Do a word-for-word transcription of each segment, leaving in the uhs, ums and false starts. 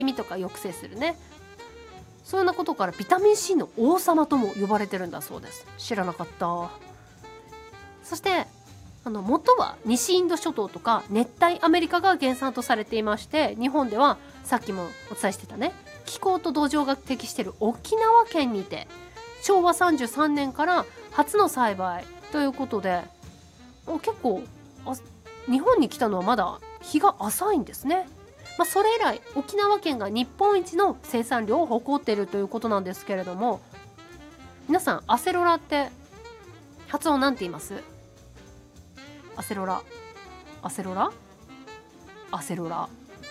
みとか抑制するね。そんなことからビタミン C の王様とも呼ばれてるんだそうです。知らなかった。そしてあの元は西インド諸島とか熱帯アメリカが原産とされていまして、日本ではさっきもお伝えしてたね、気候と土壌が適している沖縄県にてしょうわさんじゅうさんねんから初の栽培ということで、結構あ日本に来たのはまだ日が浅いんですね。まあ、それ以来沖縄県が日本一の生産量を誇っているということなんですけれども、皆さんアセロラって発音なんて言います？アセロラアセロラアセロラ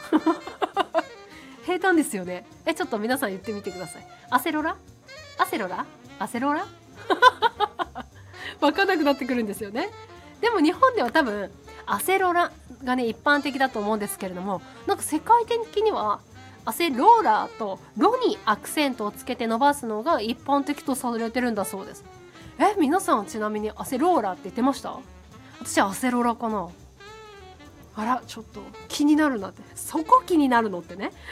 平坦ですよね。えちょっと皆さん言ってみてください。アセロラアセロラアセロラ分かんなくなってくるんですよね。でも日本では多分アセロラがね一般的だと思うんですけれども、なんか世界的にはアセローラーとロにアクセントをつけて伸ばすのが一般的とされてるんだそうです。え皆さんちなみにアセローラーって言ってました？私アセロラかな。あらちょっと気になるなって、そこ気になるのってね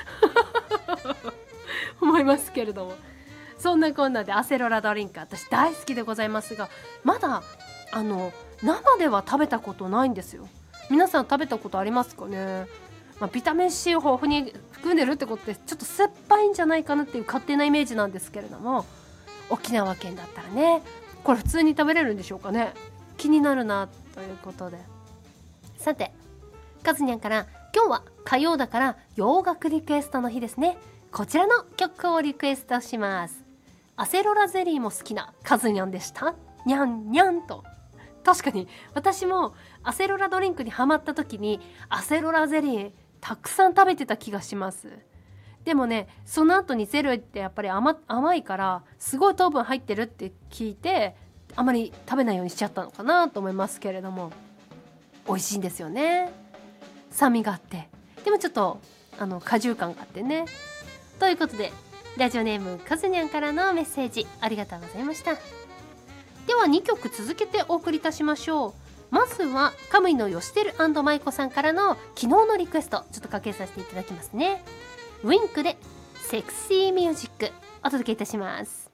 思いますけれども、そんなこんなでアセロラドリンク私大好きでございますが、まだあの生では食べたことないんですよ。皆さん食べたことありますかね。まあ、ビタミン C を豊富に含んでるってことでちょっと酸っぱいんじゃないかなっていう勝手なイメージなんですけれども、沖縄県だったらねこれ普通に食べれるんでしょうかね。気になるなということで、さてカズニャンから今日は火曜だから洋楽リクエストの日ですね。こちらの曲をリクエストします。アセロラゼリーも好きなカズニャンでした。にゃんにゃんと。確かに私もアセロラドリンクにハマった時にアセロラゼリーたくさん食べてた気がします。でもねその後にゼリーってやっぱり 甘, 甘いからすごい糖分入ってるって聞いてあまり食べないようにしちゃったのかなと思いますけれども、美味しいんですよね。酸味があってでもちょっとあの果汁感があってね。ということでラジオネームカズニャンからのメッセージありがとうございました。ではにきょく続けてお送りいたしましょう。まずはカムイのヨシテル&マイコさんからの昨日のリクエストちょっとかけさせていただきますね。ウィンクでセクシーミュージックお届けいたします。